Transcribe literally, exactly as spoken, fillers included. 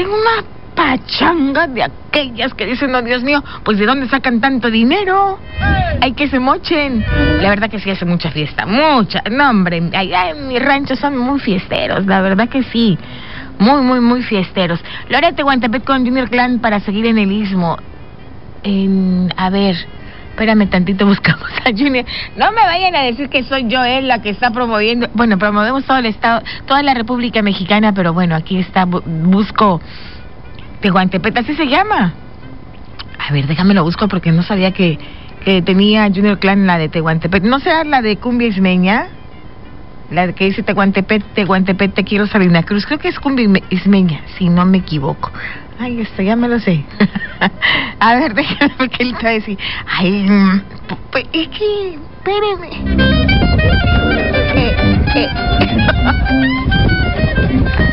hacen una pachanga de aquellas que dicen, no, Dios mío, pues ¿de dónde sacan tanto dinero? Hay que se mochen. La verdad que sí hace mucha fiesta, mucha. No, hombre, allá en mi rancho son muy fiesteros, la verdad que sí. Muy, muy, muy fiesteros. Loreto Tehuantepec con Junior Clan para seguir en el Istmo. En, a ver, espérame tantito, buscamos a Junior. No me vayan a decir que soy yo él la que está promoviendo. Bueno, promovemos todo el estado, toda la República Mexicana, pero bueno, aquí está, bu- busco Tehuantepec, así se llama. A ver, déjame lo busco porque no sabía que, que tenía Junior Clan la de Tehuantepec. ¿No será la de Cumbia Ismeña? La que dice Tehuantepec, Tehuantepec, te quiero Salina Cruz. Creo que es Cumbia Ismeña, si no me equivoco. Ay, esto ya me lo sé. A ver, déjame, porque él te va a decir. Ay, pues es que, espéreme. Eh, eh.